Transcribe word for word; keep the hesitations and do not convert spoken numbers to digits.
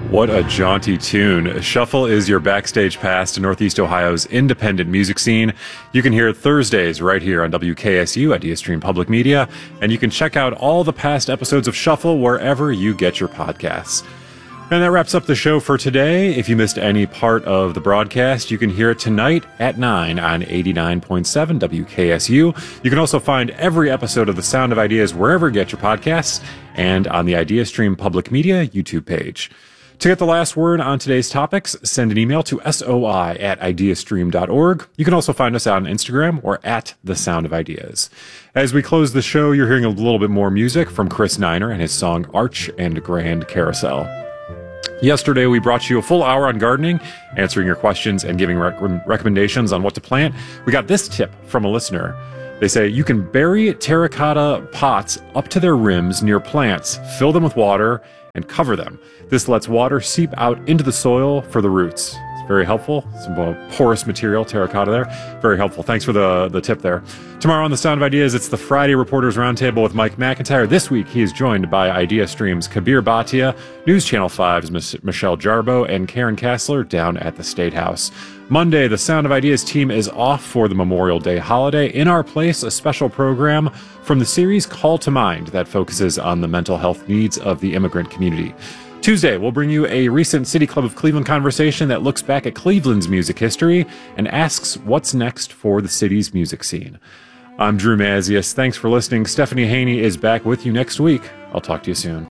What a jaunty tune. Shuffle is your backstage pass to Northeast Ohio's independent music scene. You can hear it Thursdays right here on W K S U, IdeaStream Public Media, and you can check out all the past episodes of Shuffle wherever you get your podcasts. And that wraps up the show for today. If you missed any part of the broadcast, you can hear it tonight at nine on eighty-nine point seven W K S U. You can also find every episode of The Sound of Ideas wherever you get your podcasts and on the IdeaStream Public Media YouTube page. To get the last word on today's topics, send an email to soi at ideastream dot org. You can also find us on Instagram or at The Sound of Ideas. As we close the show, you're hearing a little bit more music from Chris Niner and his song Arch and Grand Carousel. Yesterday, we brought you a full hour on gardening, answering your questions and giving rec- recommendations on what to plant. We got this tip from a listener. They say you can bury terracotta pots up to their rims near plants, fill them with water, and cover them. This lets water seep out into the soil for the roots. It's very helpful. Some porous material, terracotta there. Very helpful. Thanks for the, the tip there. Tomorrow on The Sound of Ideas, it's the Friday Reporters Roundtable with Mike McIntyre. This week, he is joined by IdeaStream's Kabir Bhatia, News Channel five's Mich- Michelle Jarbo, and Karen Kassler down at the State House. Monday, the Sound of Ideas team is off for the Memorial Day holiday. In our place, a special program from the series Call to Mind that focuses on the mental health needs of the immigrant community. Tuesday, we'll bring you a recent City Club of Cleveland conversation that looks back at Cleveland's music history and asks what's next for the city's music scene. I'm Drew Mazius. Thanks for listening. Stephanie Haney is back with you next week. I'll talk to you soon.